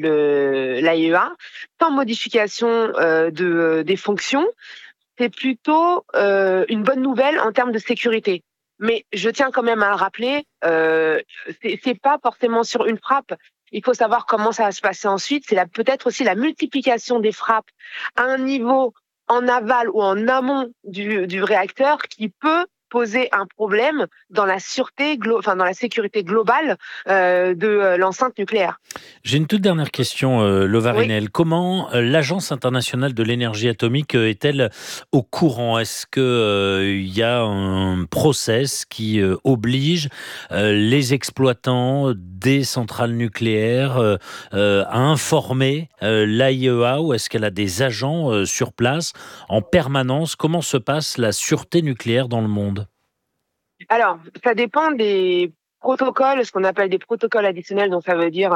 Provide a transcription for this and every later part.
l'AIEA, sans modification des fonctions, c'est plutôt une bonne nouvelle en termes de sécurité. Mais je tiens quand même à le rappeler, c'est pas forcément sur une frappe. Il faut savoir comment ça va se passer ensuite. C'est peut-être aussi la multiplication des frappes à un niveau en aval ou en amont du réacteur qui peut poser un problème dans la sûreté, dans la sécurité globale de l'enceinte nucléaire. J'ai une toute dernière question, Lovarinel. Oui. Comment l'Agence internationale de l'énergie atomique est-elle au courant? Est-ce qu'il y a un process qui oblige les exploitants des centrales nucléaires à informer l'AIEA, ou est-ce qu'elle a des agents sur place en permanence? Comment se passe la sûreté nucléaire dans le monde? Alors, ça dépend des protocoles, ce qu'on appelle des protocoles additionnels, donc ça veut dire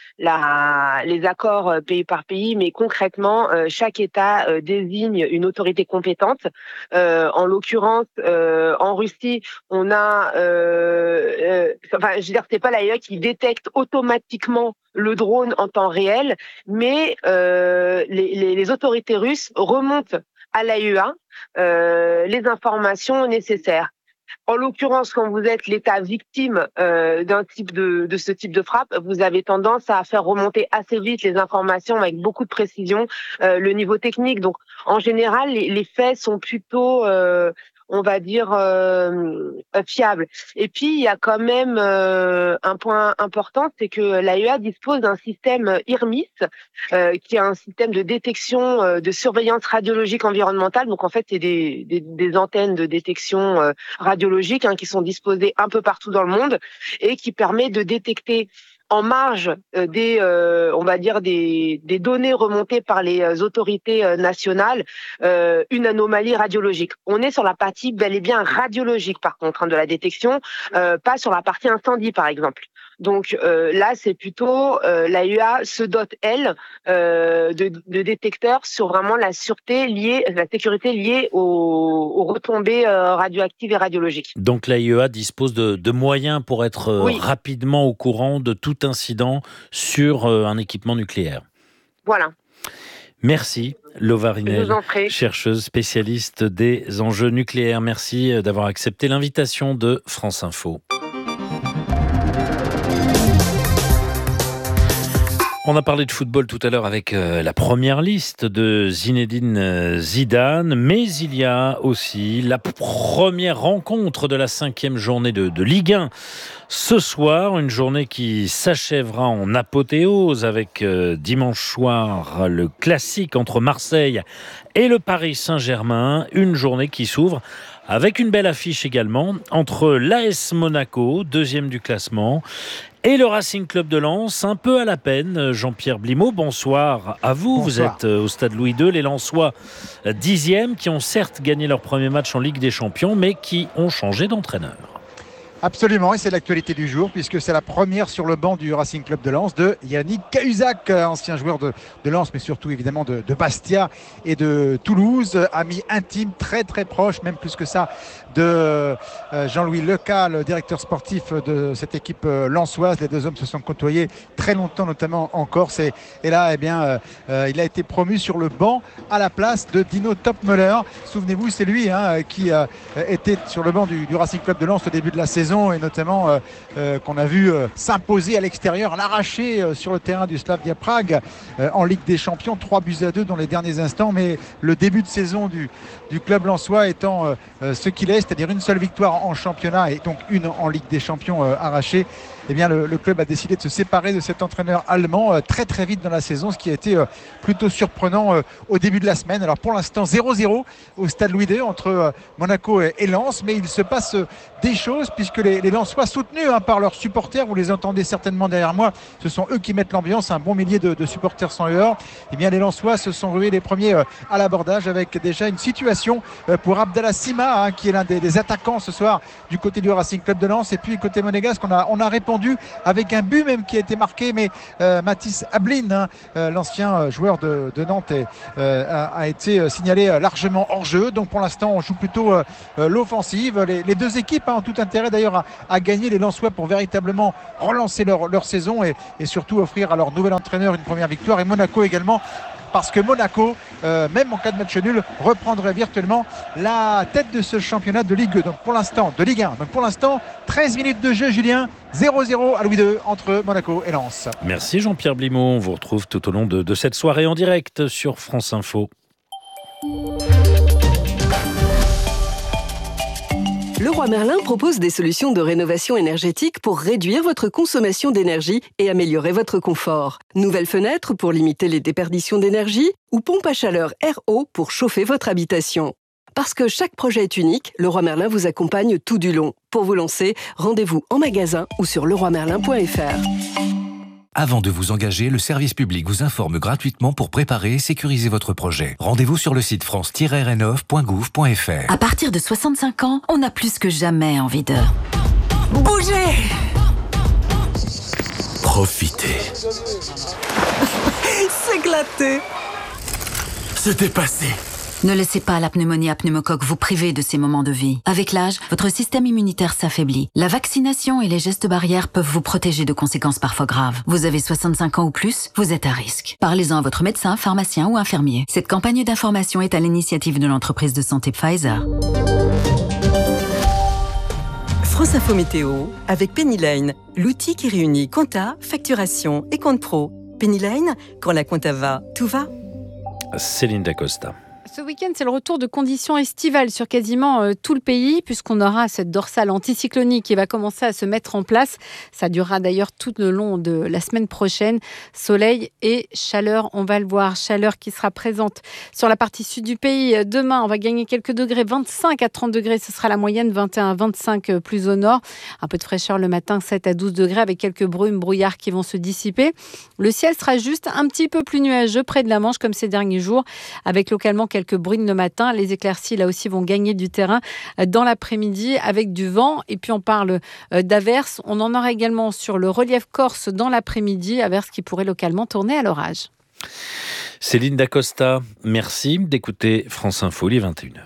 les accords pays par pays, mais concrètement, chaque État désigne une autorité compétente. En l'occurrence, en Russie, on a, je veux dire, c'est pas l'AIE qui détecte automatiquement le drone en temps réel, mais les autorités russes remontent à l'AIEA les informations nécessaires. En l'occurrence, quand vous êtes l'État victime d'un type de ce type de frappe, vous avez tendance à faire remonter assez vite les informations avec beaucoup de précision, le niveau technique. Donc, en général, les faits sont plutôt, on va dire, fiables. Et puis, il y a quand même un point important, c'est que l'AIEA dispose d'un système IRMIS, qui est un système de détection, de surveillance radiologique environnementale. Donc, en fait, c'est des antennes de détection radiologiques qui sont disposées un peu partout dans le monde et qui permet de détecter en marge on va dire des données remontées par les autorités nationales, une anomalie radiologique. On est sur la partie bel et bien radiologique par contre de la détection, pas sur la partie incendie par exemple. Donc là, c'est plutôt l'AIEA se dote, elle, de détecteurs sur vraiment la sécurité liée aux retombées radioactives et radiologiques. Donc l'AIEA dispose de moyens pour être Oui, rapidement au courant de tout incident sur un équipement nucléaire. voilà. Merci, Je vous Lovarinel, en prie. chercheuse spécialiste des enjeux nucléaires. Merci d'avoir accepté l'invitation de France Info. On a parlé de football tout à l'heure avec la première liste de Zinedine Zidane, mais il y a aussi la première rencontre de la 5e journée de Ligue 1. Ce soir, une journée qui s'achèvera en apothéose avec dimanche soir le classique entre Marseille et le Paris Saint-Germain. Une journée qui s'ouvre avec une belle affiche également entre l'AS Monaco, deuxième du classement, et le Racing Club de Lens, un peu à la peine. Jean-Pierre Blimaud, bonsoir à vous. Bonsoir. Vous êtes au Stade Louis II, les Lensois 10e, qui ont certes gagné leur premier match en Ligue des Champions, mais qui ont changé d'entraîneur. Absolument, et c'est l'actualité du jour puisque c'est la première sur le banc du Racing Club de Lens de Yannick Cahuzac, ancien joueur de Lens, mais surtout évidemment de Bastia et de Toulouse, ami intime, très très proche, même plus que ça, de Jean-Louis Leca, le directeur sportif de cette équipe lensoise. Les deux hommes se sont côtoyés très longtemps, notamment en Corse, et là, il a été promu sur le banc à la place de Dino Topmöller. Souvenez-vous, c'est lui qui était sur le banc du Racing Club de Lens au début de la saison, et notamment qu'on a vu s'imposer à l'extérieur, l'arracher sur le terrain du Slavia Prague en Ligue des Champions, 3-2 dans les derniers instants. Mais le début de saison du club lensois étant ce qu'il est, c'est-à-dire une seule victoire en championnat et donc une en Ligue des Champions arrachée, eh bien le club a décidé de se séparer de cet entraîneur allemand très très vite dans la saison, ce qui a été plutôt surprenant au début de la semaine. Alors pour l'instant 0-0 au Stade Louis II entre Monaco et Lens, mais il se passe des choses puisque les Lensois soutenus par leurs supporters, vous les entendez certainement derrière moi, ce sont eux qui mettent l'ambiance, un bon millier de supporters sont dehors. Eh bien les Lensois se sont rués les premiers à l'abordage avec déjà une situation pour Abdallah Sima qui est l'un des attaquants ce soir du côté du Racing Club de Lens. Et puis côté monégasque, on a répondu attendu, avec un but même qui a été marqué, mais Mathis Ablin, l'ancien joueur de Nantes, a été signalé largement hors jeu. Donc pour l'instant, on joue plutôt l'offensive. Les deux équipes ont tout intérêt d'ailleurs à gagner, les Lensois, pour véritablement relancer leur saison et surtout offrir à leur nouvel entraîneur une première victoire, et Monaco également, parce que Monaco, même en cas de match nul, reprendrait virtuellement la tête de ce championnat de Ligue 2. Donc pour l'instant, de Ligue 1. Donc pour l'instant, 13 minutes de jeu, Julien, 0-0 à Louis II entre Monaco et Lens. Merci Jean-Pierre Blimaud. On vous retrouve tout au long de cette soirée en direct sur France Info. Leroy Merlin propose des solutions de rénovation énergétique pour réduire votre consommation d'énergie et améliorer votre confort. Nouvelles fenêtres pour limiter les déperditions d'énergie ou pompe à chaleur RO pour chauffer votre habitation. Parce que chaque projet est unique, Leroy Merlin vous accompagne tout du long. Pour vous lancer, rendez-vous en magasin ou sur leroymerlin.fr. Avant de vous engager, le service public vous informe gratuitement pour préparer et sécuriser votre projet. Rendez-vous sur le site france-rénov.gouv.fr. À partir de 65 ans, on a plus que jamais envie de bouger. Profiter. S'éclater. Se dépasser. Ne laissez pas la pneumonie à pneumocoque vous priver de ces moments de vie. Avec l'âge, votre système immunitaire s'affaiblit. La vaccination et les gestes barrières peuvent vous protéger de conséquences parfois graves. Vous avez 65 ans ou plus, vous êtes à risque. Parlez-en à votre médecin, pharmacien ou infirmier. Cette campagne d'information est à l'initiative de l'entreprise de santé Pfizer. France Info Météo avec Pennyline, l'outil qui réunit compta, facturation et compte pro. Pennyline, quand la compta va, tout va. Céline Dacosta. Ce week-end, c'est le retour de conditions estivales sur quasiment tout le pays, puisqu'on aura cette dorsale anticyclonique qui va commencer à se mettre en place. Ça durera d'ailleurs tout le long de la semaine prochaine. Soleil et chaleur, on va le voir. Chaleur qui sera présente sur la partie sud du pays. Demain, on va gagner quelques degrés, 25 à 30 degrés, ce sera la moyenne, 21 à 25 plus au nord. Un peu de fraîcheur le matin, 7 à 12 degrés, avec quelques brumes, brouillards qui vont se dissiper. Le ciel sera juste un petit peu plus nuageux près de la Manche, comme ces derniers jours, avec localement quelques brunes le matin. Les éclaircies, là aussi, vont gagner du terrain dans l'après-midi avec du vent. Et puis, on parle d'averses. On en aura également sur le relief corse dans l'après-midi, averses qui pourraient localement tourner à l'orage. Céline Dacosta, merci d'écouter France Info, il est 21h.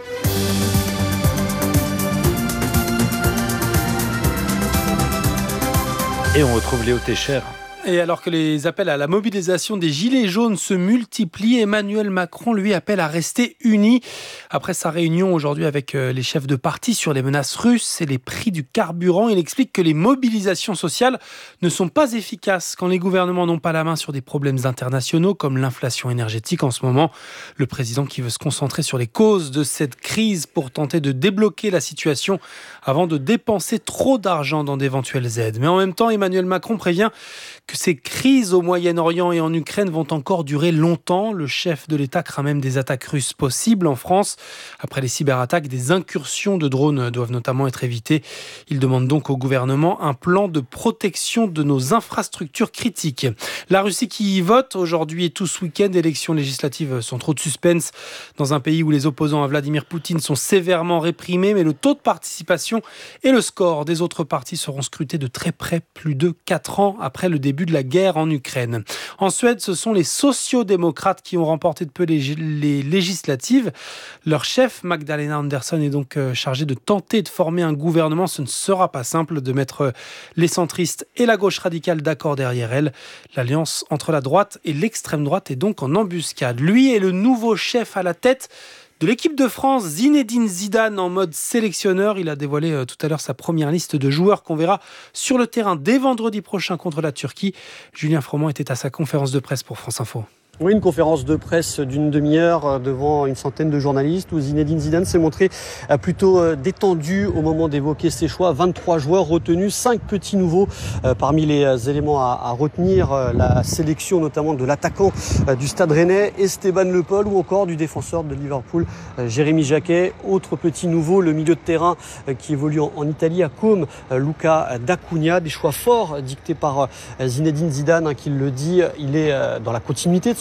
Et on retrouve Léo Técher. Et alors que les appels à la mobilisation des Gilets jaunes se multiplient, Emmanuel Macron, lui, appelle à rester unis. Après sa réunion aujourd'hui avec les chefs de parti sur les menaces russes et les prix du carburant, il explique que les mobilisations sociales ne sont pas efficaces quand les gouvernements n'ont pas la main sur des problèmes internationaux comme l'inflation énergétique en ce moment. Le président qui veut se concentrer sur les causes de cette crise pour tenter de débloquer la situation avant de dépenser trop d'argent dans d'éventuelles aides. Mais en même temps, Emmanuel Macron prévient que ces crises au Moyen-Orient et en Ukraine vont encore durer longtemps. Le chef de l'État craint même des attaques russes possibles en France. Après les cyberattaques, des incursions de drones doivent notamment être évitées. Il demande donc au gouvernement un plan de protection de nos infrastructures critiques. La Russie qui vote aujourd'hui et tout ce week-end, élections législatives sans trop de suspense dans un pays où les opposants à Vladimir Poutine sont sévèrement réprimés, mais le taux de participation et le score des autres partis seront scrutés de très près plus de 4 ans après le début de la guerre en Ukraine. En Suède, ce sont les sociodémocrates qui ont remporté de peu les législatives. Leur chef, Magdalena Andersson, est donc chargé de tenter de former un gouvernement. Ce ne sera pas simple de mettre les centristes et la gauche radicale d'accord derrière elle. L'alliance entre la droite et l'extrême droite est donc en embuscade. Lui est le nouveau chef à la tête de l'équipe de France, Zinedine Zidane en mode sélectionneur. Il a dévoilé tout à l'heure sa première liste de joueurs qu'on verra sur le terrain dès vendredi prochain contre la Turquie. Julien Froment était à sa conférence de presse pour France Info. Oui, une conférence de presse d'une demi-heure devant une centaine de journalistes où Zinedine Zidane s'est montré plutôt détendu au moment d'évoquer ses choix. 23 joueurs retenus, 5 petits nouveaux. Parmi les éléments à retenir, la sélection notamment de l'attaquant du Stade Rennais, Esteban Le Paul, ou encore du défenseur de Liverpool, Jérémy Jacquet. Autre petit nouveau, le milieu de terrain qui évolue en Italie à Côme, Luca D'Acunha. Des choix forts dictés par Zinedine Zidane, qui le dit, il est dans la continuité de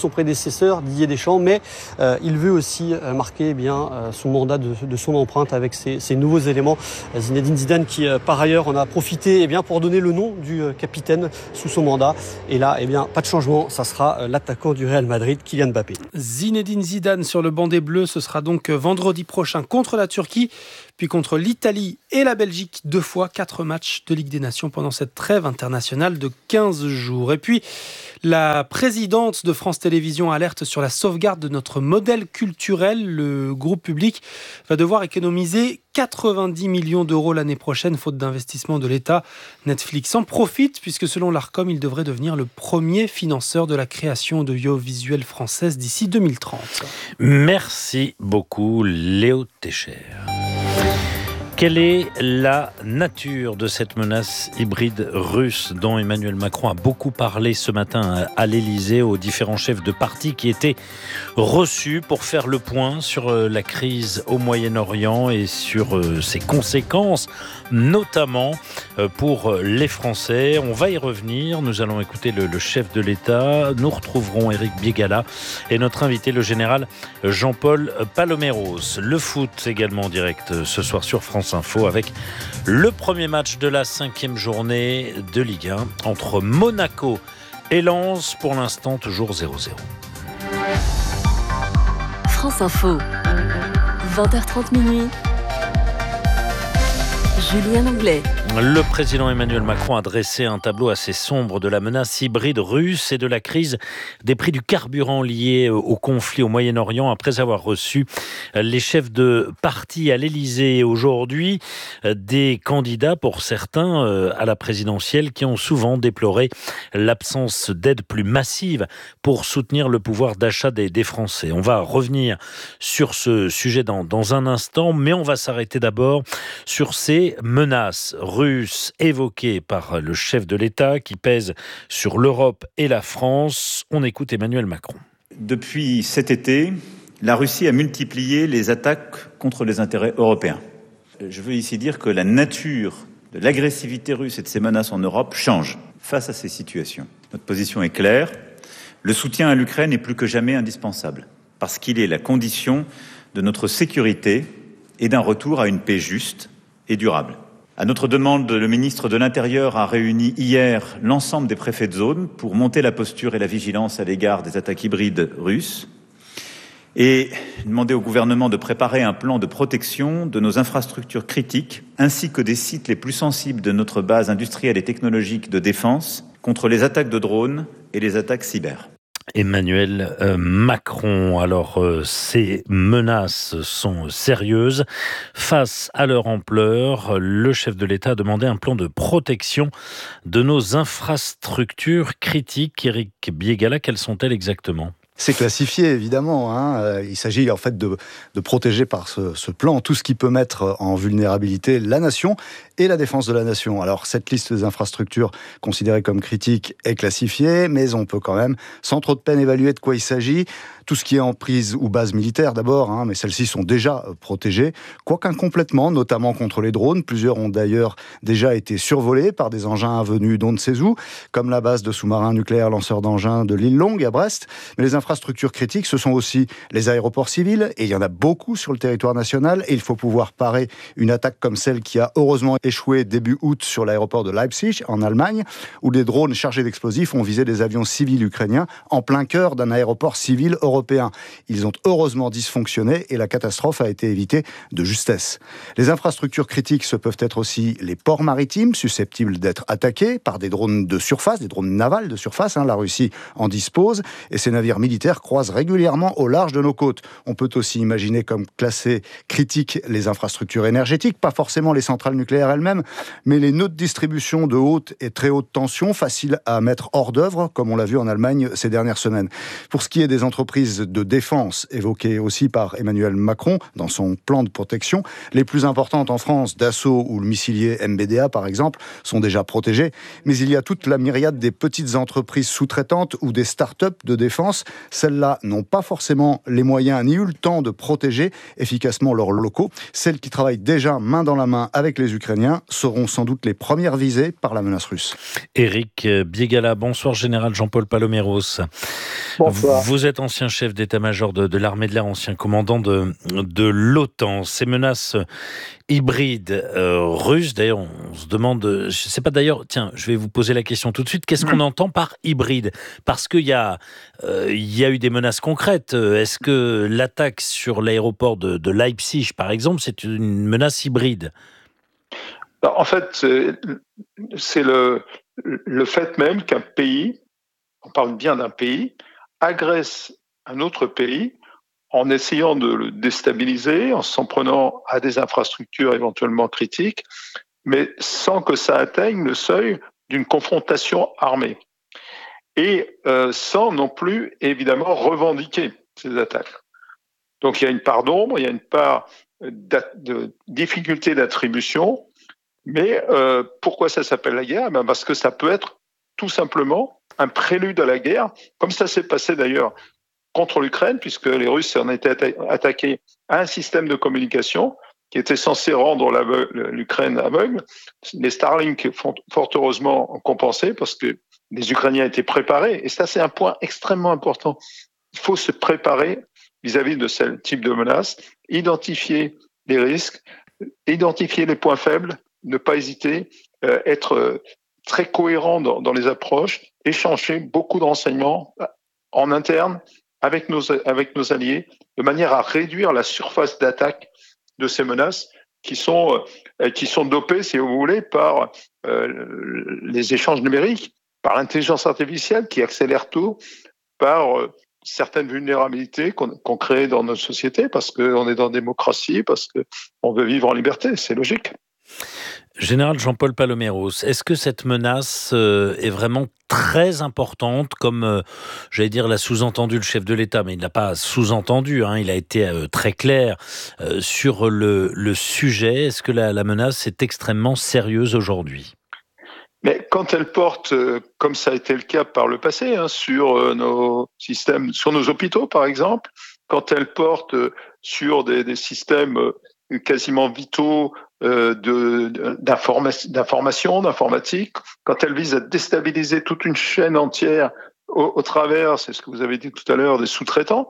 son prédécesseur Didier Deschamps, mais il veut aussi marquer son mandat de son empreinte avec ces nouveaux éléments. Zinedine Zidane qui par ailleurs en a profité pour donner le nom du capitaine sous son mandat. Et là, pas de changement, ça sera l'attaquant du Real Madrid, Kylian Mbappé. Zinedine Zidane sur le banc des Bleus, ce sera donc vendredi prochain contre la Turquie, puis contre l'Italie et la Belgique, 2 fois 4 matchs de Ligue des Nations pendant cette trêve internationale de 15 jours. Et puis, la présidente de France Télévisions alerte sur la sauvegarde de notre modèle culturel. Le groupe public va devoir économiser 90 millions d'euros l'année prochaine, faute d'investissement de l'État. Netflix en profite, puisque selon l'Arcom, il devrait devenir le premier financeur de la création audiovisuelle française d'ici 2030. Merci beaucoup, Léo Técher. Quelle est la nature de cette menace hybride russe dont Emmanuel Macron a beaucoup parlé ce matin à l'Élysée aux différents chefs de parti qui étaient reçus pour faire le point sur la crise au Moyen-Orient et sur ses conséquences, notamment pour les Français. On va y revenir. Nous allons écouter le chef de l'État. Nous retrouverons Éric Biégala et notre invité, le général Jean-Paul Paloméros. Le foot également en direct ce soir sur France Info avec le premier match de la 5e journée de Ligue 1 entre Monaco et Lens, pour l'instant toujours 0-0. France Info, 20h30 minuit. Julien Anglais. Le président Emmanuel Macron a dressé un tableau assez sombre de la menace hybride russe et de la crise des prix du carburant liés au conflit au Moyen-Orient après avoir reçu les chefs de parti à l'Élysée aujourd'hui, des candidats pour certains à la présidentielle qui ont souvent déploré l'absence d'aide plus massive pour soutenir le pouvoir d'achat des Français. On va revenir sur ce sujet dans un instant, mais on va s'arrêter d'abord sur ces menaces russes évoquées par le chef de l'État qui pèsent sur l'Europe et la France. On écoute Emmanuel Macron. Depuis cet été, la Russie a multiplié les attaques contre les intérêts européens. Je veux ici dire que la nature de l'agressivité russe et de ses menaces en Europe change face à ces situations. Notre position est claire. Le soutien à l'Ukraine est plus que jamais indispensable parce qu'il est la condition de notre sécurité et d'un retour à une paix juste et durable. À notre demande, le ministre de l'Intérieur a réuni hier l'ensemble des préfets de zone pour monter la posture et la vigilance à l'égard des attaques hybrides russes et demander au gouvernement de préparer un plan de protection de nos infrastructures critiques ainsi que des sites les plus sensibles de notre base industrielle et technologique de défense contre les attaques de drones et les attaques cyber. Emmanuel Macron. Alors, ces menaces sont sérieuses. Face à leur ampleur, le chef de l'État a demandé un plan de protection de nos infrastructures critiques. Éric Biégala, quelles sont-elles exactement ? C'est classifié, évidemment. Il s'agit en fait de protéger par ce plan tout ce qui peut mettre en vulnérabilité la nation et la défense de la nation. Alors, cette liste des infrastructures considérées comme critiques est classifiée, mais on peut quand même, sans trop de peine, évaluer de quoi il s'agit. Tout ce qui est emprise ou base militaire d'abord, mais celles-ci sont déjà protégées, quoique incomplètement, notamment contre les drones. Plusieurs ont d'ailleurs déjà été survolés par des engins venus d'on ne sait où, comme la base de sous-marins nucléaires lanceurs d'engins de l'île Longue à Brest. Mais les infrastructures critiques, ce sont aussi les aéroports civils, et il y en a beaucoup sur le territoire national, et il faut pouvoir parer une attaque comme celle qui a heureusement échoué début août sur l'aéroport de Leipzig, en Allemagne, où des drones chargés d'explosifs ont visé des avions civils ukrainiens en plein cœur d'un aéroport civil européen. Ils ont heureusement dysfonctionné et la catastrophe a été évitée de justesse. Les infrastructures critiques, ce peuvent être aussi les ports maritimes susceptibles d'être attaqués par des drones de surface, des drones navals de surface, la Russie en dispose, et ces navires militaires croisent régulièrement au large de nos côtes. On peut aussi imaginer comme classées critiques les infrastructures énergétiques, pas forcément les centrales nucléaires elles-mêmes, mais les nœuds de distribution de haute et très haute tension, faciles à mettre hors d'œuvre, comme on l'a vu en Allemagne ces dernières semaines. Pour ce qui est des entreprises de défense, évoquées aussi par Emmanuel Macron dans son plan de protection, les plus importantes en France, Dassault ou le missilier MBDA par exemple, sont déjà protégées, mais il y a toute la myriade des petites entreprises sous-traitantes ou des start-up de défense, Celles-là n'ont pas forcément les moyens ni eu le temps de protéger efficacement leurs locaux. Celles qui travaillent déjà main dans la main avec les Ukrainiens seront sans doute les premières visées par la menace russe. Éric Biégala, bonsoir général Jean-Paul Paloméros. Bonsoir. Vous êtes ancien chef d'état-major de l'armée de l'air, ancien commandant de l'OTAN. Ces menaces hybrides russes, d'ailleurs on se demande, je ne sais pas d'ailleurs, tiens, je vais vous poser la question tout de suite, qu'est-ce qu'on entend par hybride ? Parce qu'il y a eu des menaces concrètes. Est-ce que l'attaque sur l'aéroport de Leipzig, par exemple, c'est une menace hybride ? En fait, c'est le fait même qu'un pays, on parle bien d'un pays, agresse un autre pays en essayant de le déstabiliser, en s'en prenant à des infrastructures éventuellement critiques, mais sans que ça atteigne le seuil d'une confrontation armée. Et sans non plus, évidemment, revendiquer ces attaques. Donc il y a une part d'ombre, il y a une part de difficulté d'attribution, mais pourquoi ça s'appelle la guerre ? Parce que ça peut être tout simplement un prélude à la guerre, comme ça s'est passé d'ailleurs contre l'Ukraine, puisque les Russes en étaient attaqués à un système de communication qui était censé rendre l'Ukraine aveugle. Les Starlink, fort heureusement, ont compensé parce que les Ukrainiens étaient préparés. Et ça, c'est un point extrêmement important. Il faut se préparer vis-à-vis de ce type de menace, identifier les risques, identifier les points faibles, ne pas hésiter, être très cohérent dans les approches, échanger beaucoup de renseignements en interne avec nos alliés, de manière à réduire la surface d'attaque de ces menaces qui sont dopées, si vous voulez, par les échanges numériques, par l'intelligence artificielle qui accélère tout, par certaines vulnérabilités qu'on crée dans nos sociétés, parce qu'on est dans la démocratie, parce qu'on veut vivre en liberté, c'est logique. Général Jean-Paul Paloméros, est-ce que cette menace est vraiment très importante, comme, j'allais dire, l'a sous-entendu le chef de l'État, mais il ne l'a pas sous-entendu, il a été très clair sur le sujet. Est-ce que la menace est extrêmement sérieuse aujourd'hui ? Mais quand elle porte, comme ça a été le cas par le passé, sur nos systèmes, sur nos hôpitaux par exemple, quand elle porte sur des systèmes quasiment vitaux d'information, d'informatique, quand elle vise à déstabiliser toute une chaîne entière au travers, c'est ce que vous avez dit tout à l'heure, des sous-traitants,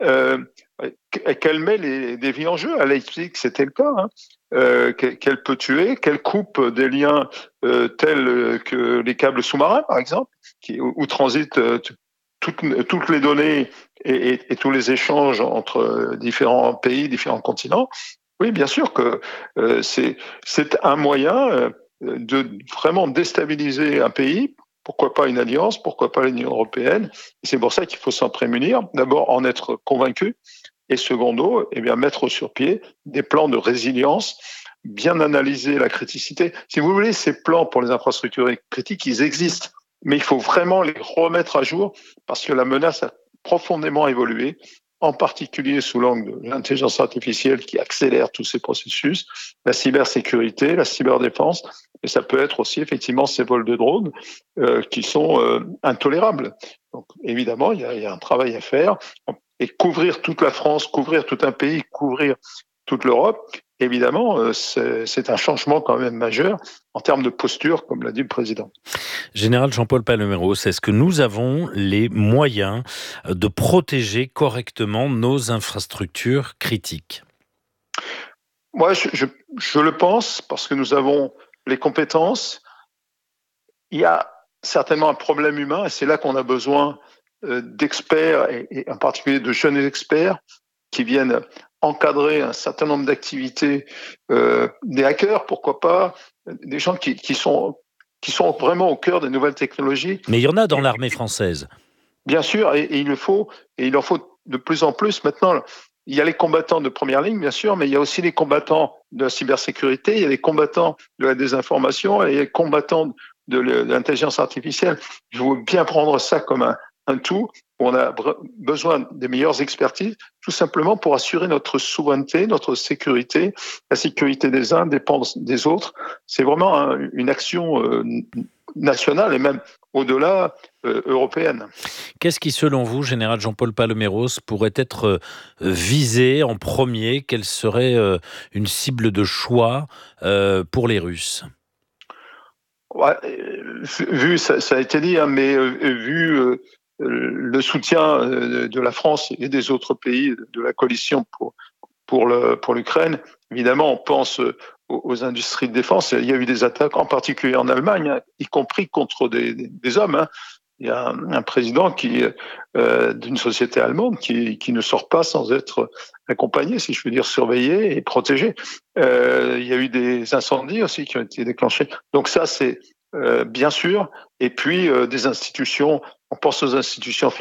qu'elle met des vies en jeu. À Leipzig, c'était le cas, qu'elle peut tuer, qu'elle coupe des liens tels que les câbles sous-marins, par exemple, où transitent toutes les données et tous les échanges entre différents pays, différents continents. Oui, bien sûr que c'est un moyen de vraiment déstabiliser un pays. Pourquoi pas une alliance, pourquoi pas l'Union européenne ? Et c'est pour ça qu'il faut s'en prémunir. D'abord, en être convaincu. Et secondo, mettre sur pied des plans de résilience, bien analyser la criticité. Si vous voulez, ces plans pour les infrastructures critiques, ils existent. Mais il faut vraiment les remettre à jour parce que la menace a profondément évolué, en particulier sous l'angle de l'intelligence artificielle qui accélère tous ces processus, la cybersécurité, la cyberdéfense, et ça peut être aussi effectivement ces vols de drones qui sont intolérables. Donc évidemment, il y a un travail à faire, et couvrir toute la France, couvrir tout un pays, couvrir toute l'Europe, évidemment, c'est un changement quand même majeur en termes de posture, comme l'a dit le président. Général Jean-Paul Paloméros, est-ce que nous avons les moyens de protéger correctement nos infrastructures critiques ? Moi, je le pense, parce que nous avons les compétences. Il y a certainement un problème humain, et c'est là qu'on a besoin d'experts, et en particulier de jeunes experts, qui viennent encadrer un certain nombre d'activités, des hackers, pourquoi pas, des gens qui sont vraiment au cœur des nouvelles technologies. Mais il y en a dans l'armée française. Bien sûr, et il en faut de plus en plus. Maintenant, il y a les combattants de première ligne, bien sûr, mais il y a aussi les combattants de la cybersécurité, il y a les combattants de la désinformation, et il y a les combattants de l'intelligence artificielle. Je veux bien prendre ça comme un tout. On a besoin des meilleures expertises, tout simplement pour assurer notre souveraineté, notre sécurité. La sécurité des uns dépend des autres. C'est vraiment une action nationale et même au-delà européenne. Qu'est-ce qui, selon vous, général Jean-Paul Paloméros, pourrait être visé en premier? Quelle serait une cible de choix pour les Russes? Ouais, vu, ça a été dit, hein, mais vu le soutien de la France et des autres pays de la coalition pour l'Ukraine, évidemment, on pense aux industries de défense. Il y a eu des attaques, en particulier en Allemagne, hein, y compris contre des hommes. Hein. Il y a un président d'une société allemande qui ne sort pas sans être accompagné, si je veux dire, surveillé et protégé. Il y a eu des incendies aussi qui ont été déclenchés. Donc ça, c'est bien sûr. Et puis des institutions, on pense aux institutions